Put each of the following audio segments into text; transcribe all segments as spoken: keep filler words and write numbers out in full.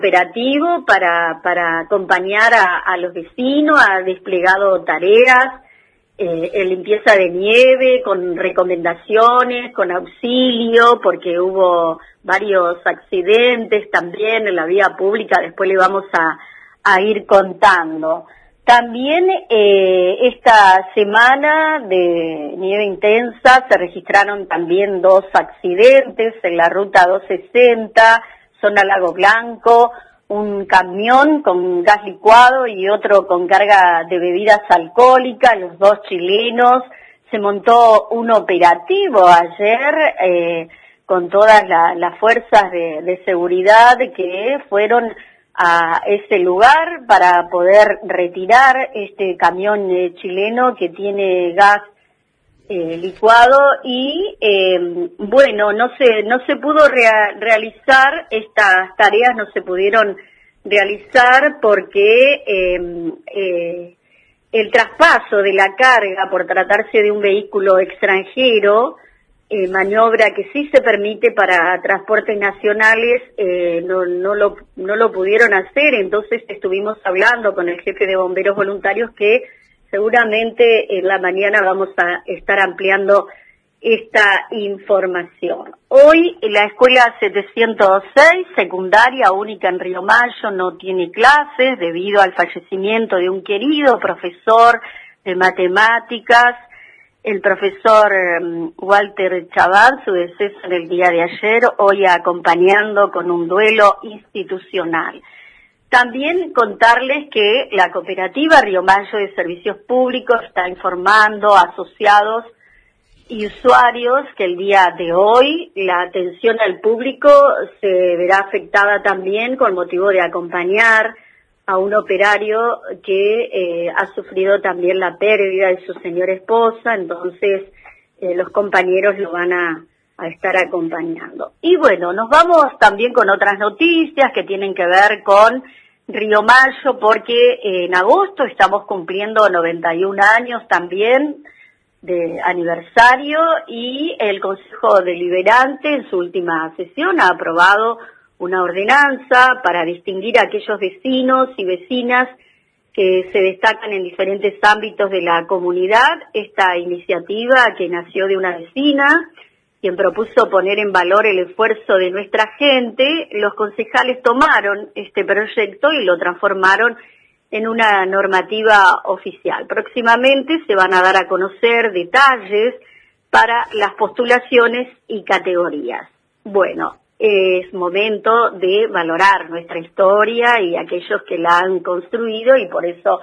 operativo para, para acompañar a, a los vecinos, ha desplegado tareas, eh, en limpieza de nieve, con recomendaciones, con auxilio, porque hubo varios accidentes también en la vía pública, después le vamos a, a ir contando. También eh, esta semana de nieve intensa se registraron también dos accidentes en la ruta doscientos sesenta, zona Lago Blanco, un camión con gas licuado y otro con carga de bebidas alcohólicas, los dos chilenos. Se montó un operativo ayer eh, con todas la, las fuerzas de, de seguridad que fueron a ese lugar para poder retirar este camión eh, chileno que tiene gas eh, licuado y eh, bueno, no se no se pudo rea- realizar estas tareas, no se pudieron realizar porque eh, eh, el traspaso de la carga por tratarse de un vehículo extranjero, Eh, maniobra que sí se permite para transportes nacionales, eh, no, no, lo, no lo pudieron hacer, entonces estuvimos hablando con el jefe de bomberos voluntarios que seguramente en la mañana vamos a estar ampliando esta información. Hoy la escuela setecientos seis, secundaria única en Río Mayo, no tiene clases debido al fallecimiento de un querido profesor de matemáticas, el profesor um, Walter Chabán, su deceso en el día de ayer, hoy acompañando con un duelo institucional. También contarles que la cooperativa Río Mayo de Servicios Públicos está informando a asociados y usuarios que el día de hoy la atención al público se verá afectada también con motivo de acompañar a un operario que eh, ha sufrido también la pérdida de su señora esposa, entonces eh, los compañeros lo van a, a estar acompañando. Y bueno, nos vamos también con otras noticias que tienen que ver con Río Mayo, porque eh, en agosto estamos cumpliendo noventa y un años también de aniversario y el Consejo Deliberante en su última sesión ha aprobado una ordenanza para distinguir a aquellos vecinos y vecinas que se destacan en diferentes ámbitos de la comunidad. Esta iniciativa que nació de una vecina, quien propuso poner en valor el esfuerzo de nuestra gente, los concejales tomaron este proyecto y lo transformaron en una normativa oficial. Próximamente se van a dar a conocer detalles para las postulaciones y categorías. Bueno, es momento de valorar nuestra historia y aquellos que la han construido y por eso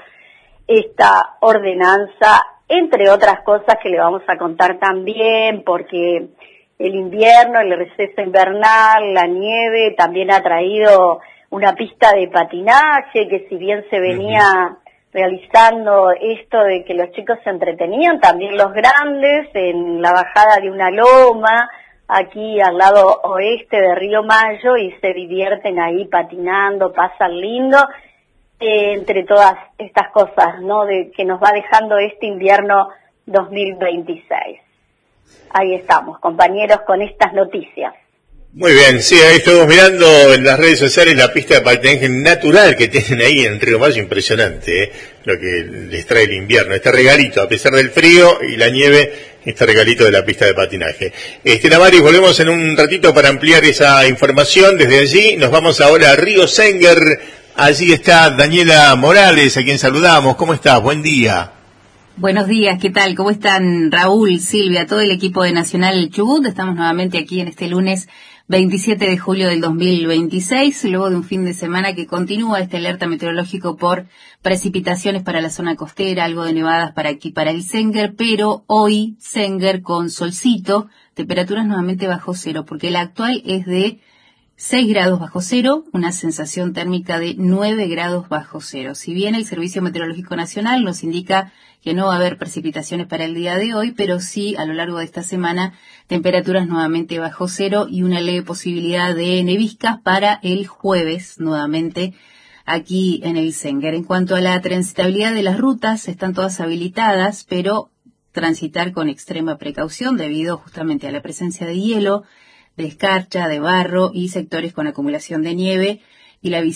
esta ordenanza, entre otras cosas que le vamos a contar también, porque el invierno, el receso invernal, la nieve también ha traído una pista de patinaje que si bien se venía realizando esto de que los chicos se entretenían, también los grandes en la bajada de una loma, aquí al lado oeste de Río Mayo y se divierten ahí patinando, pasan lindo, eh, entre todas estas cosas, ¿no?, de que nos va dejando este invierno dos mil veintiséis. Ahí estamos, compañeros, con estas noticias. Muy bien, sí, ahí estamos mirando en las redes sociales la pista de patinaje natural que tienen ahí en Río Mayo, impresionante, ¿eh? Lo que les trae el invierno, este regalito, a pesar del frío y la nieve, este regalito de la pista de patinaje. Este, Damaris, volvemos en un ratito para ampliar esa información. Desde allí nos vamos ahora a Río Senguer. Allí está Daniela Morales, a quien saludamos. ¿Cómo estás? Buen día. Buenos días, ¿qué tal? ¿Cómo están Raúl, Silvia, todo el equipo de Nacional Chubut? Estamos nuevamente aquí en este lunes veintisiete de julio del dos mil veintiséis, luego de un fin de semana que continúa este alerta meteorológico por precipitaciones para la zona costera, algo de nevadas para aquí, para el Senguer, pero hoy Senguer con solcito, temperaturas nuevamente bajo cero, porque la actual es de seis grados bajo cero, una sensación térmica de nueve grados bajo cero. Si bien el Servicio Meteorológico Nacional nos indica que no va a haber precipitaciones para el día de hoy, pero sí a lo largo de esta semana temperaturas nuevamente bajo cero y una leve posibilidad de neviscas para el jueves nuevamente aquí en el Senguer. En cuanto a la transitabilidad de las rutas, están todas habilitadas, pero transitar con extrema precaución debido justamente a la presencia de hielo, de escarcha, de barro y sectores con acumulación de nieve y la